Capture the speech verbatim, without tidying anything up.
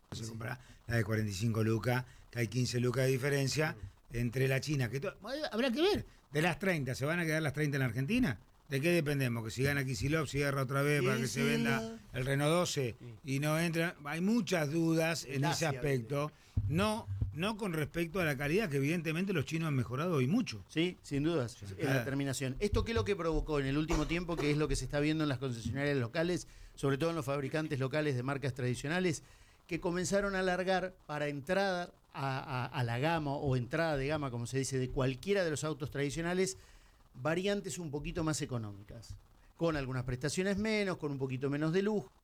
Se compra la de cuarenta y cinco lucas, que hay quince lucas de diferencia entre la China, que to- habrá que ver, de las treinta, ¿se van a quedar las treinta en la Argentina? ¿De qué dependemos? Que si gana Kicillof, cierra otra vez para que se venda el Renault doce y no entra. Hay muchas dudas en ese aspecto. No, no con respecto a la calidad, que evidentemente los chinos han mejorado hoy mucho. Sí, sin dudas, en la terminación. ¿Esto qué es lo que provocó en el último tiempo, que es lo que se está viendo en las concesionarias locales, sobre todo en los fabricantes locales de marcas tradicionales, que comenzaron a alargar para entrar a, a, a la gama o entrada de gama, como se dice, de cualquiera de los autos tradicionales, variantes un poquito más económicas, con algunas prestaciones menos, con un poquito menos de lujo?